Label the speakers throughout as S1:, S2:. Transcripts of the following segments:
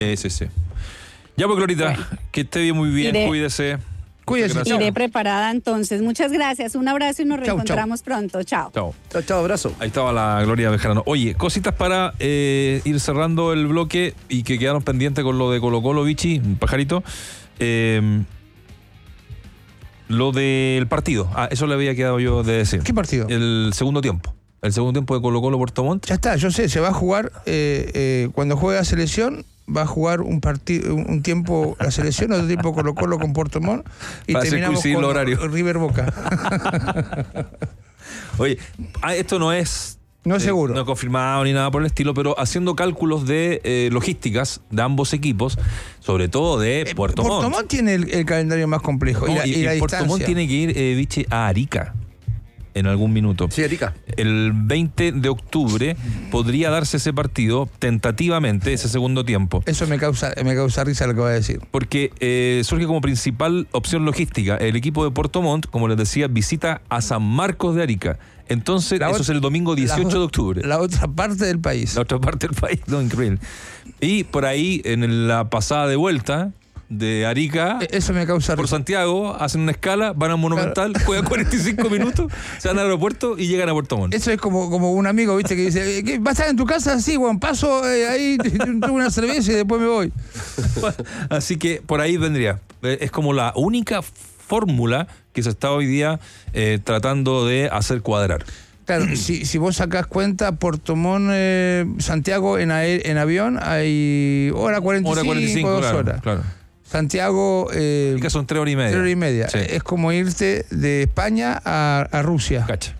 S1: Sí. Ya pues, Glorita,
S2: Bueno.
S1: que esté bien, muy bien, cuídese.
S3: Cuídese.
S2: Iré preparada entonces. Muchas gracias. Un abrazo y nos reencontramos pronto. Chao.
S1: Chao,
S3: abrazo.
S1: Ahí estaba la Gloria Bejarano. Oye, cositas para ir cerrando el bloque y que quedaron pendientes con lo de Colo-Colo, Vichy, pajarito. Lo del partido. Eso le había quedado yo de decir.
S3: ¿Qué partido?
S1: El segundo tiempo. El segundo tiempo de Colo-Colo Puerto Montt.
S3: Ya está, yo sé, se va a jugar cuando juega selección. Va a jugar un tiempo la selección, otro tiempo Colo-Colo con Puerto Montt y terminamos con River Boca.
S1: Oye, esto no es
S3: seguro.
S1: No confirmado ni nada por el estilo, pero haciendo cálculos de logísticas de ambos equipos, sobre todo de Puerto Montt.
S3: Puerto Montt tiene el calendario más complejo y la
S1: Puerto Montt tiene que ir, Vichy, a Arica en algún minuto.
S3: Sí, Arica.
S1: El 20 de octubre podría darse ese partido tentativamente, ese segundo tiempo.
S3: Eso me causa risa lo que va a decir.
S1: Porque surge como principal opción logística. El equipo de Puerto Montt, como les decía, visita a San Marcos de Arica. Entonces, eso es el domingo 18 de octubre.
S3: La otra parte del país.
S1: La otra parte del país, no, increíble. Y por ahí, en la pasada de vuelta de Arica,
S3: eso me causa
S1: por Santiago, hacen una escala, van a Monumental, juegan 45 minutos, se van al aeropuerto y llegan a Puerto Montt.
S3: Eso es como un amigo, viste, que dice, ¿vas a estar en tu casa? Sí, bueno, paso ahí, tomo una cerveza y después me voy.
S1: Así que por ahí vendría. Es como la única fórmula que se está hoy día tratando de hacer cuadrar.
S3: Claro, si vos sacás cuenta, Puerto Montt, Santiago en avión hay hora 45, 2 horas.
S1: Claro.
S3: Santiago...
S1: que son 3 horas y media.
S3: 3 horas y media.
S1: Sí.
S3: Es como irte de España a Rusia.
S1: Cacha.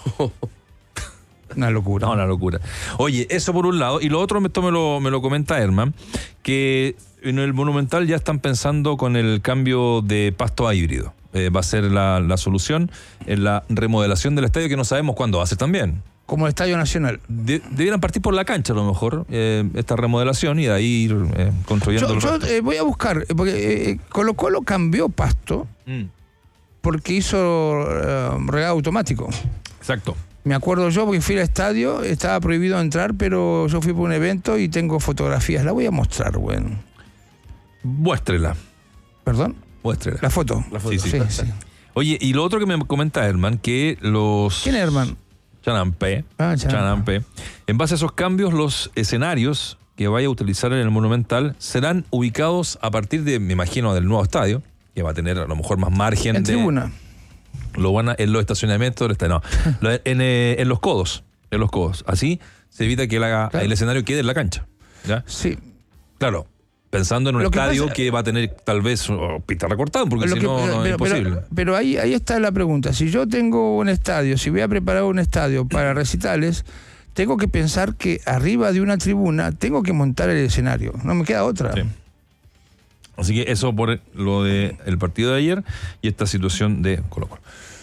S3: Una locura.
S1: No, una locura. Oye, eso por un lado. Y lo otro, esto me lo comenta Herman, que en el Monumental ya están pensando con el cambio de pasto a híbrido. Va a ser la solución en la remodelación del estadio, que no sabemos cuándo va a ser también.
S3: Como el Estadio Nacional.
S1: Debieran partir por la cancha a lo mejor, esta remodelación, y de ahí ir construyendo
S3: yo voy a buscar, porque Colo-Colo cambió pasto porque hizo regado automático.
S1: Exacto.
S3: Me acuerdo yo porque fui al estadio, estaba prohibido entrar, pero yo fui por un evento y tengo fotografías. La voy a mostrar, bueno.
S1: Muéstrela.
S3: ¿Perdón?
S1: Muéstrela.
S3: La foto. Sí.
S1: Oye, y lo otro que me comenta Herman, que los...
S3: ¿Quién es Herman?
S1: Chanampe. En base a esos cambios, los escenarios que vaya a utilizar en el Monumental serán ubicados a partir de, me imagino, del nuevo estadio, que va a tener a lo mejor más margen
S3: en tribuna.
S1: Lo van en los estacionamientos, en los codos. En los codos. Así se evita que el escenario quede en la cancha. ¿Ya?
S3: Sí.
S1: Claro. Pensando en un estadio que va a tener tal vez pista recortada, porque si no es imposible.
S3: Pero ahí está la pregunta. Si yo tengo un estadio, si voy a preparar un estadio para recitales, tengo que pensar que arriba de una tribuna tengo que montar el escenario. No me queda otra.
S1: Sí. Así que eso por lo del partido de ayer y esta situación de Colo-Colo.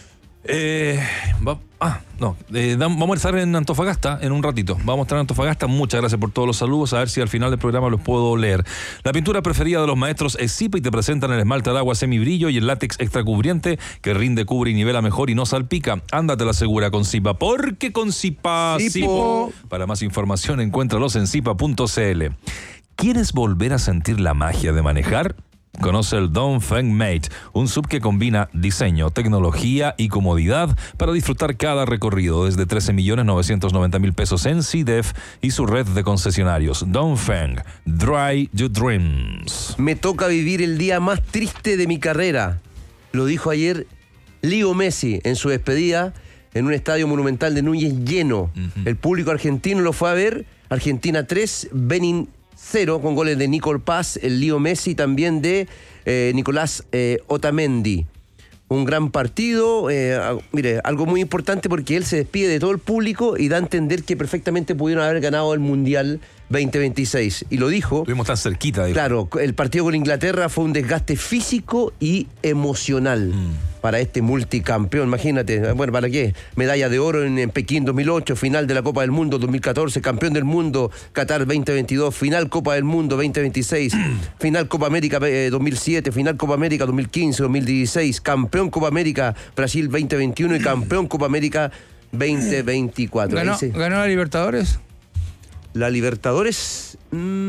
S1: Vamos a estar en Antofagasta en un ratito. Vamos a estar en Antofagasta. Muchas gracias por todos los saludos. A ver si al final del programa los puedo leer. La pintura preferida de los maestros es Zipa y te presentan el esmalte de agua semibrillo y el látex extra cubriente que rinde, cubre y nivela mejor y no salpica. Ándate la segura con Zipa, porque con Zipa. Para más información encuéntralos en zipa.cl. ¿Quieres volver a sentir la magia de manejar? Conoce el Dongfeng Mate, un sub que combina diseño, tecnología y comodidad para disfrutar cada recorrido desde 13.990.000 pesos en CDF y su red de concesionarios. Dongfeng, Drive Your Dreams.
S4: Me toca vivir el día más triste de mi carrera. Lo dijo ayer Leo Messi en su despedida en un estadio monumental de Núñez lleno. El público argentino lo fue a ver. Argentina 3, Benin 0, con goles de Nicol Paz, el Leo Messi, también de Nicolás Otamendi. Un gran partido, mire, algo muy importante porque él se despide de todo el público y da a entender que perfectamente pudieron haber ganado el Mundial 2026. Y lo dijo.
S1: Estuvimos tan cerquita. Dijo.
S4: Claro, el partido con Inglaterra fue un desgaste físico y emocional para este multicampeón. Imagínate, bueno, ¿para qué? Medalla de oro en Pekín 2008, final de la Copa del Mundo 2014, campeón del mundo Qatar 2022, final Copa del Mundo 2026, final Copa América 2007, final Copa América 2015, 2016, campeón Copa América Brasil 2021 y campeón Copa América 2024.
S3: ¿Ganó la Libertadores?
S4: La Libertadores...